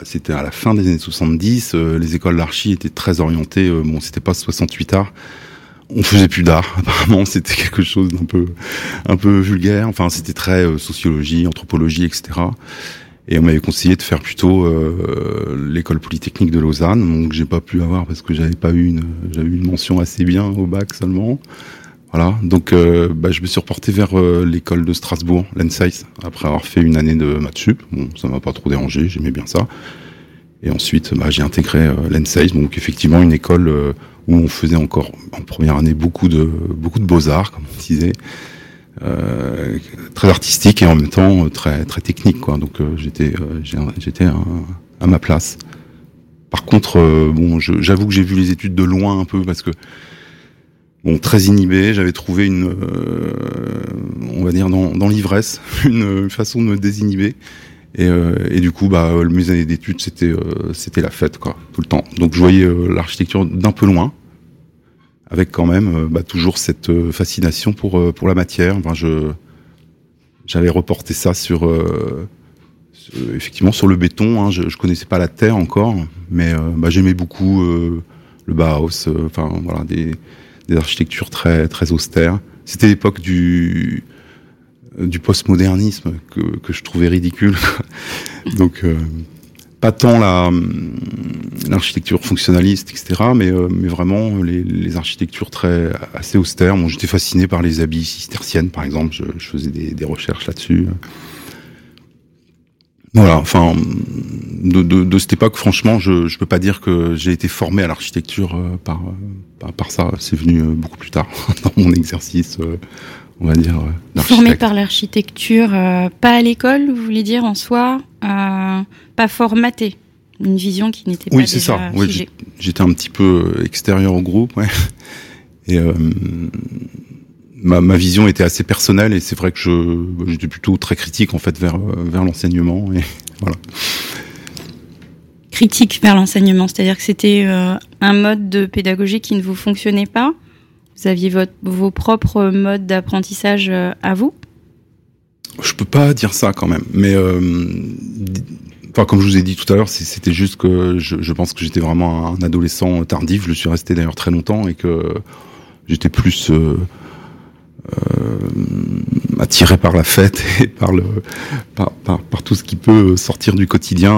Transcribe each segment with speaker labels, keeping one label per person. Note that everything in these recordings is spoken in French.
Speaker 1: c'était à la fin des années 70. Les écoles d'archi étaient très orientées. C'était pas 68 arts. On faisait plus d'art. Apparemment, c'était quelque chose un peu vulgaire. Enfin, c'était très sociologie, anthropologie, etc. Et on m'avait conseillé de faire plutôt l'école polytechnique de Lausanne, donc j'ai pas pu avoir parce que j'avais eu une mention assez bien au bac seulement. Voilà, donc je me suis reporté vers l'école de Strasbourg, l'ENSEIS, après avoir fait une année de maths sup. Bon, ça m'a pas trop dérangé, j'aimais bien ça. Et ensuite, j'ai intégré l'ENSEIS, donc effectivement une école où on faisait encore en première année beaucoup de beaux-arts, comme on disait. Très artistique et en même temps très très technique, quoi. Donc j'étais à ma place. Par contre, j'avoue que j'ai vu les études de loin un peu parce que très inhibé, j'avais trouvé on va dire dans l'ivresse, une façon de me désinhiber. Et du coup, mes années d'études, c'était la fête, quoi, tout le temps. Donc je voyais l'architecture d'un peu loin, avec quand même toujours cette fascination pour la matière. Enfin, j'avais reporté ça effectivement sur le béton. Hein. Je connaissais pas la terre encore, mais j'aimais beaucoup le Bauhaus. Des architectures très très austères. C'était l'époque du postmodernisme que je trouvais ridicule. Donc pas tant l'architecture fonctionnaliste, etc., mais vraiment les architectures assez austères. Bon, j'étais fasciné par les abbayes cisterciennes, par exemple. Je faisais des recherches là-dessus. Voilà, enfin, de cette époque, franchement, je peux pas dire que j'ai été formé à l'architecture par ça. C'est venu beaucoup plus tard dans mon exercice, on va dire, d'architecte.
Speaker 2: Formé par l'architecture, pas à l'école, vous voulez dire, en soi, pas formaté. Une vision qui n'était pas déjà figée.
Speaker 1: Oui, c'est ça. Oui, j'étais un petit peu extérieur au groupe, ouais. Et ma vision était assez personnelle et c'est vrai que j'étais plutôt très critique en fait vers l'enseignement et voilà.
Speaker 2: Critique vers l'enseignement, c'est-à-dire que c'était un mode de pédagogie qui ne vous fonctionnait pas. Vous aviez vos propres modes d'apprentissage à vous.
Speaker 1: Je peux pas dire ça quand même, mais comme je vous ai dit tout à l'heure, c'était juste que je pense que j'étais vraiment un adolescent tardif. Je le suis resté d'ailleurs très longtemps et que j'étais plus attiré par la fête et par tout ce qui peut sortir du quotidien.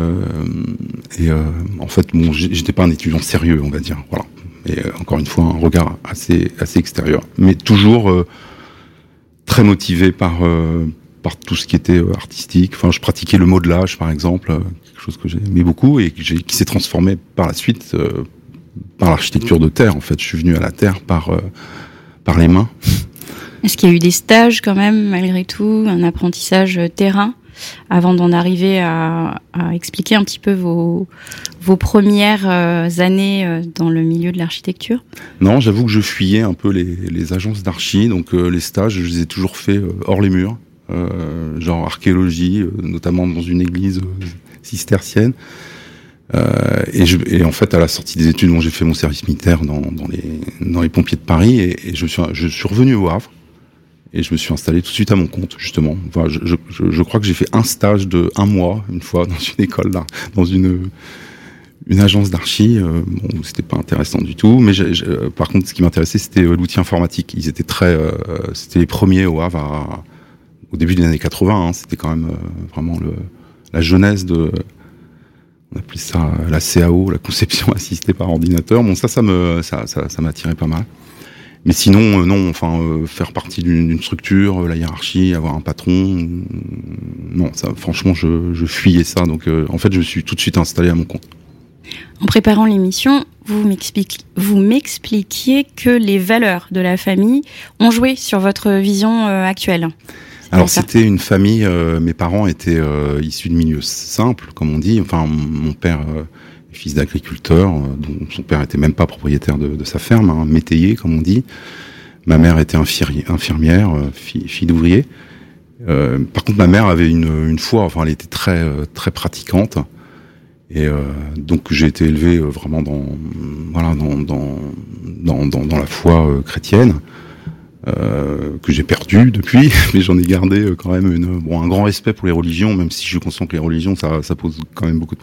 Speaker 1: En fait, j'étais pas un étudiant sérieux, on va dire. Voilà. Et encore une fois, un regard assez extérieur, mais toujours très motivé par tout ce qui était artistique. Enfin, je pratiquais le modelage, par exemple, quelque chose que j'aimais beaucoup et qui s'est transformé par la suite par l'architecture de terre. En fait, je suis venu à la terre par les mains.
Speaker 2: Est-ce qu'il y a eu des stages quand même, malgré tout, un apprentissage terrain, avant d'en arriver à expliquer un petit peu vos premières années dans le milieu de l'architecture?
Speaker 1: Non, j'avoue que je fuyais un peu les agences d'archi, donc les stages, je les ai toujours faits hors les murs, genre archéologie, notamment dans une église cistercienne. Et en fait, à la sortie des études, j'ai fait mon service militaire dans les pompiers de Paris et je suis revenu au Havre et je me suis installé tout de suite à mon compte, justement. Enfin, je crois que j'ai fait un stage de 1 mois, une fois, dans une école dans une agence d'archi. C'était pas intéressant du tout, mais par contre, ce qui m'intéressait, c'était l'outil informatique. Ils étaient c'était les premiers au Havre au début des années 80. C'était quand même vraiment la jeunesse on appelait ça la CAO, la conception assistée par ordinateur. Bon, ça m'attirait pas mal. Mais sinon, non, faire partie d'une structure, la hiérarchie, avoir un patron, non, ça, franchement, je fuyais ça. Donc, en fait, je me suis tout de suite installé à mon compte.
Speaker 2: En préparant l'émission, vous m'expliquiez que les valeurs de la famille ont joué sur votre vision actuelle.
Speaker 1: Alors c'était une famille, mes parents étaient issus de milieux simples, comme on dit. Enfin, mon père est fils d'agriculteur, dont son père était même pas propriétaire de sa ferme, hein, métayer, comme on dit. Ma mère était infirmière, fille d'ouvrier. Par contre, ma mère avait une foi, elle était très très pratiquante. Et donc j'ai été élevé vraiment dans la foi chrétienne. Que j'ai perdu depuis, mais j'en ai gardé quand même un grand respect pour les religions, même si je suis conscient que les religions ça pose quand même beaucoup de